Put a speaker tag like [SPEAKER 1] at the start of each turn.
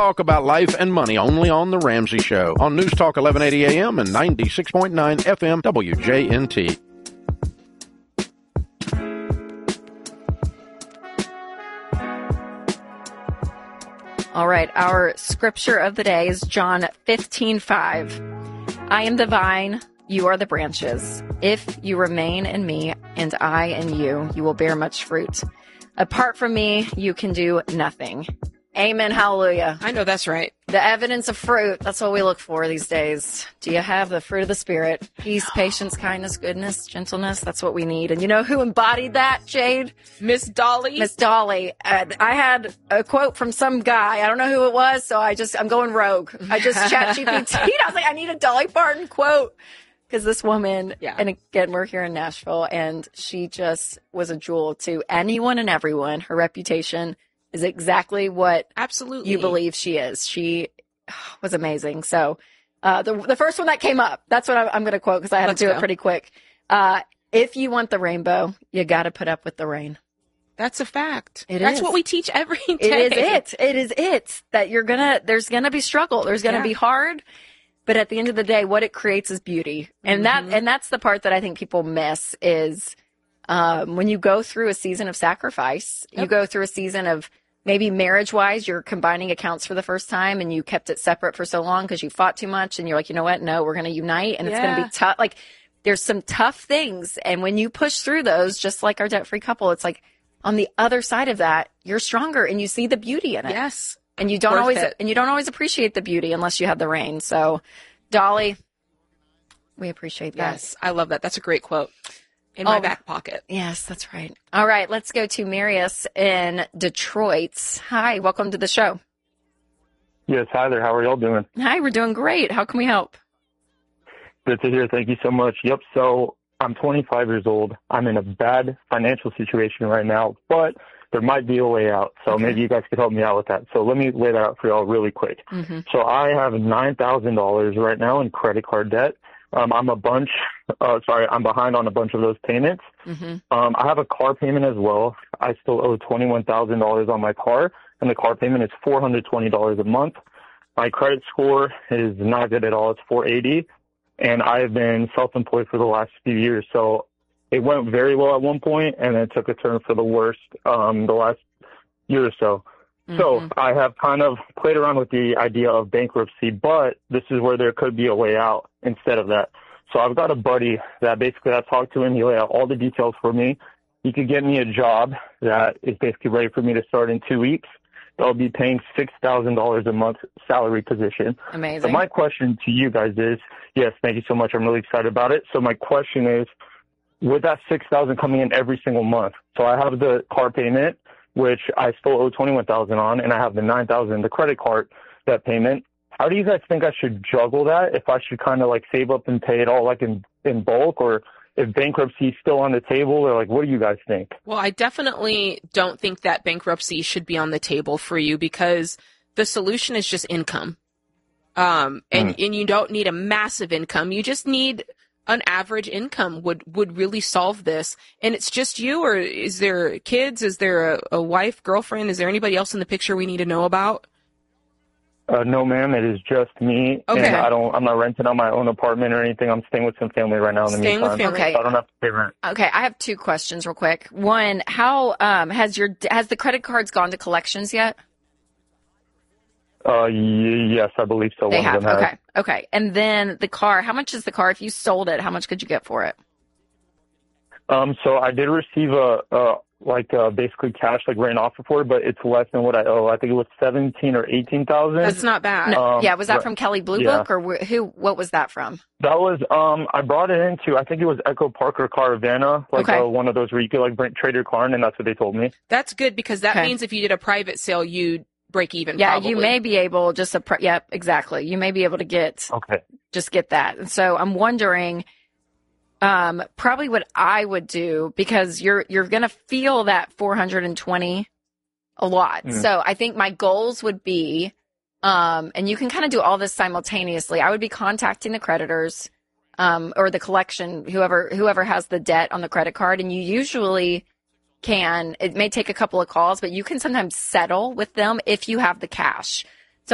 [SPEAKER 1] talk about life and money only on The Ramsey Show on News Talk 1180 AM and 96.9 FM WJNT.
[SPEAKER 2] All right, our scripture of the day is John 15:5. I am the vine, you are the branches. If you remain in me and I in you, you will bear much fruit. Apart from me, you can do nothing. Amen. Hallelujah.
[SPEAKER 3] I know that's right.
[SPEAKER 2] The evidence of fruit, that's what we look for these days. Do you have the fruit of the Spirit? Peace, patience, kindness, goodness, gentleness. That's what we need. And you know who embodied that, Jade?
[SPEAKER 3] Miss Dolly.
[SPEAKER 2] Miss Dolly. I had a quote from some guy. I don't know who it was, so I'm going rogue. I just ChatGPT'd. I was like, I need a Dolly Parton quote. Because this woman, and again, we're here in Nashville, and she just was a jewel to anyone and everyone. Her reputation is exactly what you believe she is. She was amazing. So the first one that came up, that's what I'm going to quote because I had to do it pretty quick. If you want the rainbow, you got to put up with the rain.
[SPEAKER 3] That's a fact.
[SPEAKER 2] That's
[SPEAKER 3] what we teach every day.
[SPEAKER 2] It is it that there's going to be struggle. There's going to be hard. But at the end of the day, what it creates is beauty. And that's the part that I think people miss is when you go through a season of sacrifice, you go through a season of maybe marriage-wise, you're combining accounts for the first time and you kept it separate for so long because you fought too much and you're like, you know what? No, we're going to unite and it's going to be tough. Like there's some tough things. And when you push through those, just like our debt-free couple, it's like on the other side of that, you're stronger and you see the beauty in it.
[SPEAKER 3] Yes.
[SPEAKER 2] And you don't always appreciate the beauty unless you have the rain. So, Dolly, we appreciate that.
[SPEAKER 3] Yes, I love that. That's a great quote. In my back pocket.
[SPEAKER 2] Yes, that's right. All right, let's go to Marius in Detroit. Hi, welcome to the show.
[SPEAKER 4] Yes, hi there. How are y'all doing?
[SPEAKER 2] Hi, we're doing great. How can we help?
[SPEAKER 4] Good to hear. Thank you so much. Yep, so I'm 25 years old. I'm in a bad financial situation right now, but there might be a way out. So maybe you guys could help me out with that. So let me lay that out for y'all really quick. So I have $9,000 right now in credit card debt. I'm behind on a bunch of those payments. I have a car payment as well. I still owe $21,000 on my car, and the car payment is $420 a month. My credit score is not good at all. It's 480, and I have been self-employed for the last few years. So it went very well at one point, and then it took a turn for the worst the last year or so. So I have kind of played around with the idea of bankruptcy, but this is where there could be a way out instead of that. So I've got a buddy that basically I talked to him. He laid out all the details for me. He could get me a job that is basically ready for me to start in 2 weeks. I'll be paying $6,000 a month salary position.
[SPEAKER 2] Amazing.
[SPEAKER 4] So my question to you guys is, yes, thank you so much. I'm really excited about it. So my question is, with that $6,000 coming in every single month, so I have the car payment, which I still owe $21,000 on, and I have the $9,000, the credit card, that payment. How do you guys think I should juggle that? If I should kind of like save up and pay it all like in bulk, or if bankruptcy is still on the table, or like, what do you guys think?
[SPEAKER 3] Well, I definitely don't think that bankruptcy should be on the table for you because the solution is just income. And you don't need a massive income. You just need an average income would really solve this. And it's just you, or is there kids? Is there a wife, girlfriend? Is there anybody else in the picture we need to know about?
[SPEAKER 4] No, ma'am. It is just me.
[SPEAKER 3] Okay.
[SPEAKER 4] And I'm not renting out my own apartment or anything. I'm staying with some family right now in the
[SPEAKER 3] Staying
[SPEAKER 4] meantime.
[SPEAKER 3] with family.
[SPEAKER 2] Okay.
[SPEAKER 4] So I don't have to pay rent.
[SPEAKER 2] Okay, I have two questions real quick. One, how has the credit cards gone to collections yet?
[SPEAKER 4] Yes, I believe so.
[SPEAKER 2] They
[SPEAKER 4] One
[SPEAKER 2] have.
[SPEAKER 4] of them has.
[SPEAKER 2] Okay. And then the car, how much is the car? If you sold it, how much could you get for it?
[SPEAKER 4] So I did receive basically cash, like written offer for it, but it's less than what I owe. I think it was $17,000 or $18,000.
[SPEAKER 3] That's not bad.
[SPEAKER 2] No, was that from Kelley Blue Book or what was that from?
[SPEAKER 4] That was, I brought it into, I think it was Echo Parker Caravana, one of those where you could like trade your car in, and that's what they told me.
[SPEAKER 3] That's good because that means if you did a private sale, you'd break even.
[SPEAKER 2] Yeah,
[SPEAKER 3] probably.
[SPEAKER 2] you may be able exactly. You may be able to get that. And so I'm wondering, probably what I would do, because you're going to feel that 420 a lot. So I think my goals would be, and you can kind of do all this simultaneously. I would be contacting the creditors, or the collection, whoever has the debt on the credit card. And you usually it may take a couple of calls, but you can sometimes settle with them if you have the cash.